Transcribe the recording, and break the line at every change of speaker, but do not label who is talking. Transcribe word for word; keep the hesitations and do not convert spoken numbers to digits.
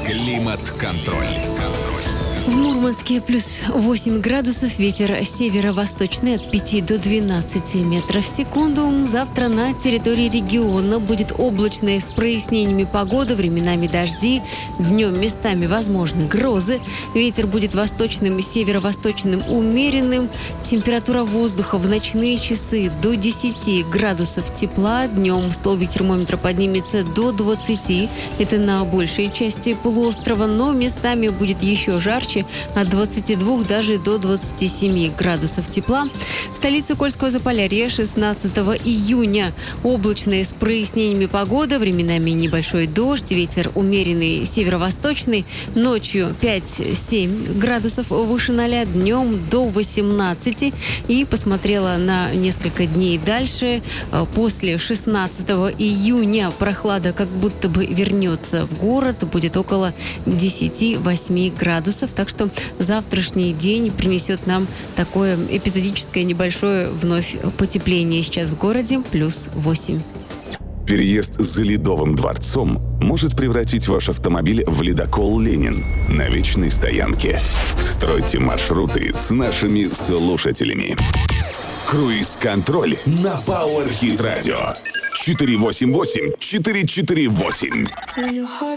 Климат-контроль.
В Мурманске плюс восемь градусов, ветер северо-восточный от пяти до двенадцати метров в секунду. Завтра на территории региона будет облачная с прояснениями погода, временами дожди, днем местами возможны грозы. Ветер будет восточным и северо-восточным умеренным. Температура воздуха в ночные часы до десяти градусов тепла. Днем столбик термометра поднимется до двадцати. Это на большей части полуострова, но местами будет еще жарче. От двадцати двух даже до двадцати семи градусов тепла. В столице Кольского Заполярья шестнадцатого июня облачная с прояснениями погода, временами небольшой дождь, ветер умеренный северо-восточный, ночью пять-семь градусов выше ноля, днем до восемнадцати. И посмотрела на несколько дней дальше. После шестнадцатого июня прохлада как будто бы вернется в город, будет около десяти-восьми градусов. Так что завтрашний день принесет нам такое эпизодическое небольшое вновь потепление. Сейчас в городе плюс восемь.
Переезд за Ледовым дворцом может превратить ваш автомобиль в ледокол «Ленин» на вечной стоянке. Стройте маршруты с нашими слушателями. Круиз-контроль на Power Hit Radio. четыре восемь восемь четыре четыре восемь.